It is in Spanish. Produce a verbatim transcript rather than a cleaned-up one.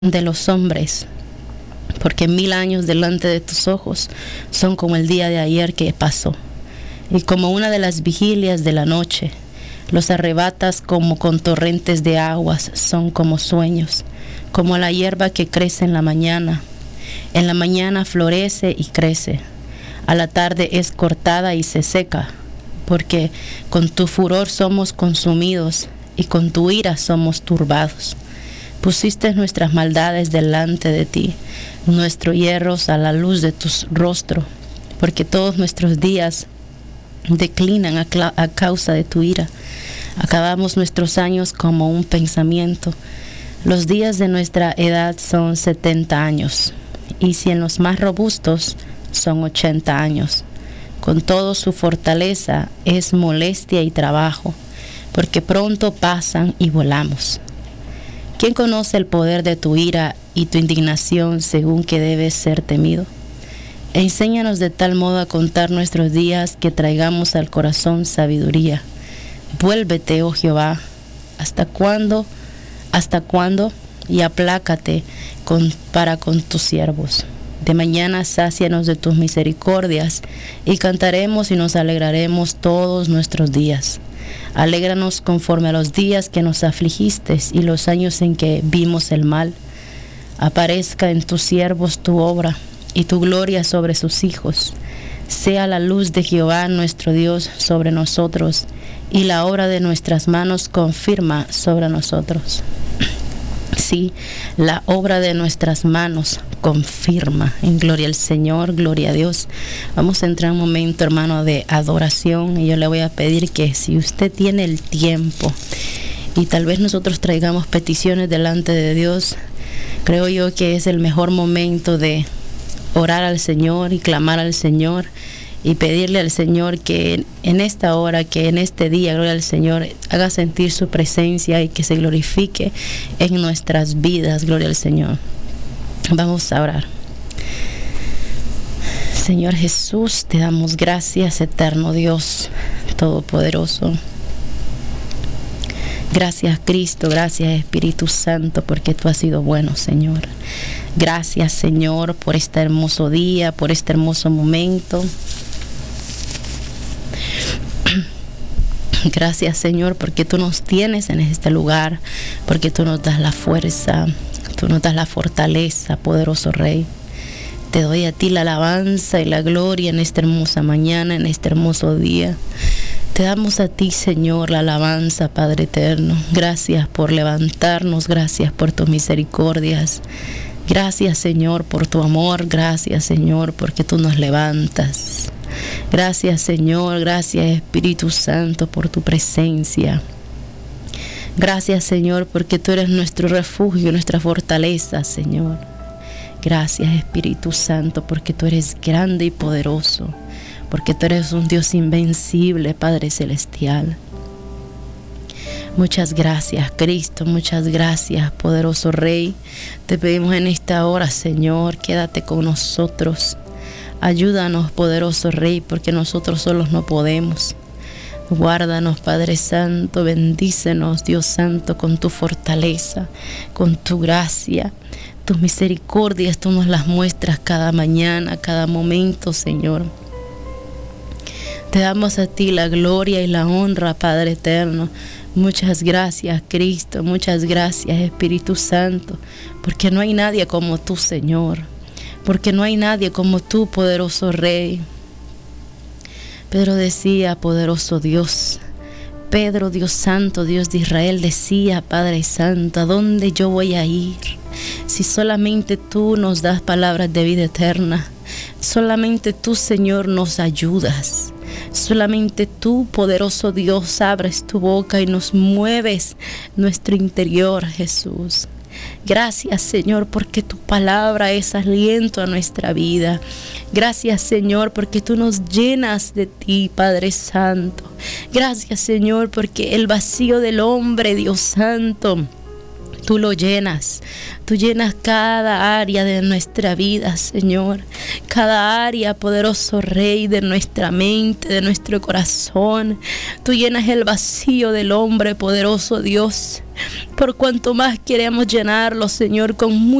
de los hombres, porque mil años delante de tus ojos son como el día de ayer que pasó, y como una de las vigilias de la noche. Los arrebatas como con torrentes de aguas, son como sueños, como la hierba que crece en la mañana. En la mañana florece y crece, a la tarde es cortada y se seca, porque con tu furor somos consumidos y con tu ira somos turbados. Pusiste nuestras maldades delante de ti, nuestros hierros a la luz de tu rostro, porque todos nuestros días declinan a, a causa de tu ira. Acabamos nuestros años como un pensamiento. Los días de nuestra edad son setenta años, y si en los más robustos son ochenta años. Con todo su fortaleza es molestia y trabajo, porque pronto pasan y volamos. ¿Quién conoce el poder de tu ira y tu indignación según que debes ser temido? Enséñanos de tal modo a contar nuestros días que traigamos al corazón sabiduría. Vuélvete, oh Jehová, ¿hasta cuándo? ¿Hasta cuándo? Y aplácate con, para con tus siervos. De mañana sácianos de tus misericordias, y cantaremos y nos alegraremos todos nuestros días. Alégranos conforme a los días que nos afligiste y los años en que vimos el mal. Aparezca en tus siervos tu obra y tu gloria sobre sus hijos. Sea la luz de Jehová nuestro Dios sobre nosotros, y la obra de nuestras manos confirma sobre nosotros. Sí, la obra de nuestras manos confirma. En gloria al Señor, gloria a Dios. Vamos a entrar en un momento, hermano, de adoración, y yo le voy a pedir que si usted tiene el tiempo, y tal vez nosotros traigamos peticiones delante de Dios, creo yo que es el mejor momento de orar al Señor y clamar al Señor y pedirle al Señor que en esta hora, que en este día, gloria al Señor, haga sentir su presencia y que se glorifique en nuestras vidas, gloria al Señor. Vamos a orar. Señor Jesús, te damos gracias, eterno Dios todopoderoso. Gracias, Cristo, gracias, Espíritu Santo, porque tú has sido bueno, Señor. Gracias, Señor, por este hermoso día, por este hermoso momento. Gracias, Señor, porque tú nos tienes en este lugar, porque tú nos das la fuerza, tú nos das la fortaleza, poderoso Rey. Te doy a ti la alabanza y la gloria en esta hermosa mañana, en este hermoso día. Te damos a ti, Señor, la alabanza, Padre eterno. Gracias por levantarnos, gracias por tus misericordias. Gracias, Señor, por tu amor. Gracias, Señor, porque tú nos levantas. Gracias, Señor, gracias, Espíritu Santo, por tu presencia. Gracias, Señor, porque tú eres nuestro refugio, nuestra fortaleza, Señor. Gracias, Espíritu Santo, porque tú eres grande y poderoso, porque tú eres un Dios invencible, Padre Celestial. Muchas gracias, Cristo, muchas gracias, poderoso Rey. Te pedimos en esta hora, Señor, quédate con nosotros. Ayúdanos, poderoso Rey, porque nosotros solos no podemos. Guárdanos, Padre Santo, bendícenos, Dios Santo, con tu fortaleza, con tu gracia. Tus misericordias tú nos las muestras cada mañana, cada momento, Señor. Te damos a ti la gloria y la honra, Padre eterno. Muchas gracias, Cristo, muchas gracias, Espíritu Santo, porque no hay nadie como tú, Señor. Porque no hay nadie como tú, poderoso Rey. Pedro decía, poderoso Dios. Pedro, Dios Santo, Dios de Israel, decía, Padre Santo, ¿a dónde yo voy a ir? Si solamente tú nos das palabras de vida eterna. Solamente tú, Señor, nos ayudas. Solamente tú, poderoso Dios, abres tu boca y nos mueves nuestro interior, Jesús. Gracias, Señor, porque tu palabra es aliento a nuestra vida. Gracias, Señor, porque tú nos llenas de ti, Padre Santo. Gracias, Señor, porque el vacío del hombre, Dios Santo, tú lo llenas. Tú llenas cada área de nuestra vida, Señor. cada área, poderoso Rey, de nuestra mente, de nuestro corazón. Tú llenas el vacío del hombre, poderoso Dios. Por cuanto más queremos llenarlo, Señor, con